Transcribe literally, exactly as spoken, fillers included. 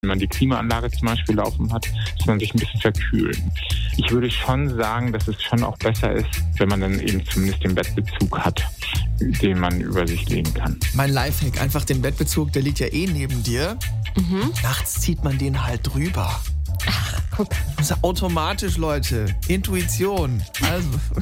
Wenn man die Klimaanlage zum Beispiel laufen hat, dass man sich ein bisschen verkühlt. Ich würde schon sagen, dass es schon auch besser ist, wenn man dann eben zumindest den Bettbezug hat, den man über sich legen kann. Mein Lifehack, einfach den Bettbezug, der liegt ja eh neben dir. Mhm. Nachts zieht man den halt drüber. Ach, guck. Das ist automatisch, Leute. Intuition. Also...